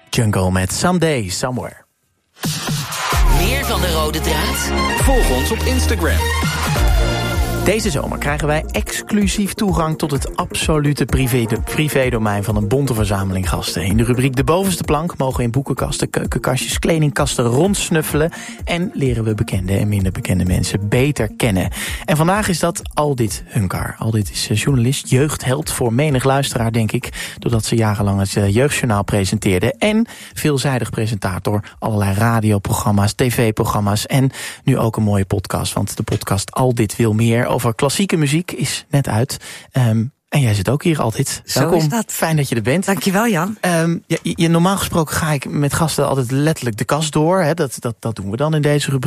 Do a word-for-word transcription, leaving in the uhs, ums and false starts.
Jungle met Someday, Somewhere. Meer van de rode draad? Volg ons op Instagram. Deze zomer krijgen wij exclusief toegang tot het absolute privé, privédomein van een bonte verzameling gasten. In de rubriek De Bovenste Plank mogen we in boekenkasten, keukenkastjes, kledingkasten rondsnuffelen en leren we bekende en minder bekende mensen beter kennen. En vandaag is dat Aldit Hunkar. Aldit is journalist, jeugdheld voor menig luisteraar, denk ik, doordat ze jarenlang het Jeugdjournaal presenteerde en veelzijdig presentator, allerlei radioprogramma's, tv-programma's en nu ook een mooie podcast, want de podcast Aldit wil meer over klassieke muziek is net uit. Um, en jij zit ook hier altijd. Zo Welkom. is dat. Fijn dat je er bent. Dankjewel, Jan. Um, ja, je, normaal gesproken ga ik met gasten altijd letterlijk de kast door. Hè. Dat, dat, dat doen we dan in deze rubriek.